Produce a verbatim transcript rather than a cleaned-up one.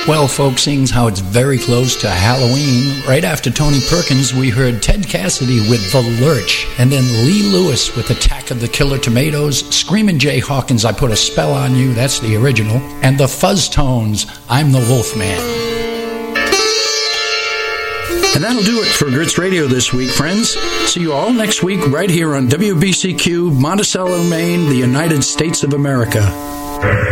Well, folks, seeing how it's very close to Halloween, right after Tony Perkins, we heard Ted Cassidy with The Lurch, and then Lee Lewis with Attack of the Killer Tomatoes, Screamin' Jay Hawkins, I Put a Spell on You, that's the original, and the Fuzz Tones, I'm the Wolfman. And that'll do it for Grits Radio this week, friends. See you all next week right here on W B C Q, Monticello, Maine, the United States of America.